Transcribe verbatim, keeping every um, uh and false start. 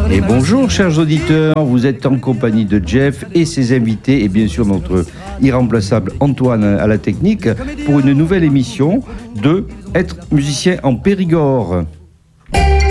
Et bonjour chers auditeurs, vous êtes en compagnie de Jeff et ses invités et bien sûr notre irremplaçable Antoine à la technique pour une nouvelle émission de Être musicien en Périgord.